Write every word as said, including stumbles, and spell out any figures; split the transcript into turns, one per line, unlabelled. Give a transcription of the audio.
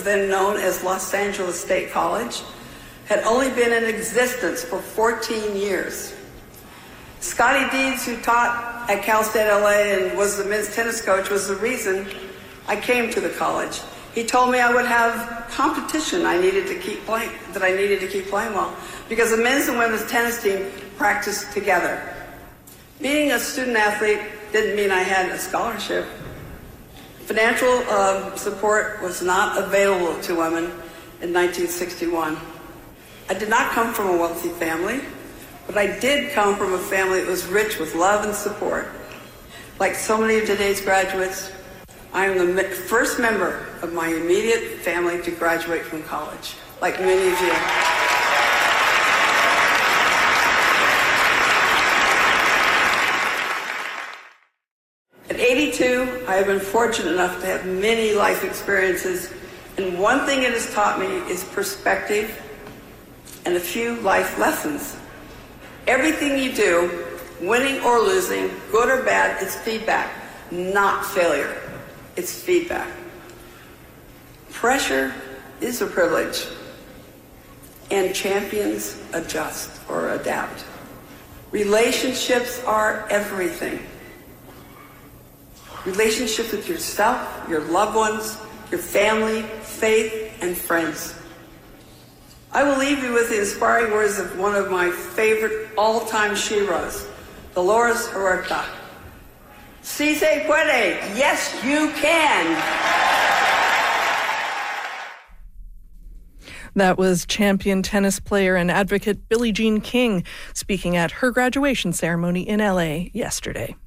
then known as Los Angeles State College, had only been in existence for fourteen years. Scotty Deeds, who taught at Cal State L A and was the men's tennis coach, was the reason I came to the college. He told me I would have competition I needed to keep playing, that I needed to keep playing well, because the men's and women's tennis team practiced together. Being a student athlete didn't mean I had a scholarship. Financial uh, support was not available to women in nineteen sixty-one. I did not come from a wealthy family, but I did come from a family that was rich with love and support. Like so many of today's graduates, I am the first member of my immediate family to graduate from college, like many of you. At eighty-two, I have been fortunate enough to have many life experiences, and one thing it has taught me is perspective and a few life lessons. Everything you do, winning or losing, good or bad, is feedback, not failure. It's feedback. Pressure is a privilege, and champions adjust or adapt. Relationships are everything. Relationships with yourself, your loved ones, your family, faith, and friends. I will leave you with the inspiring words of one of my favorite all-time Shiras, Dolores Huerta. Si se puede, yes you can.
That was champion tennis player and advocate Billie Jean King speaking at her graduation ceremony in L A yesterday.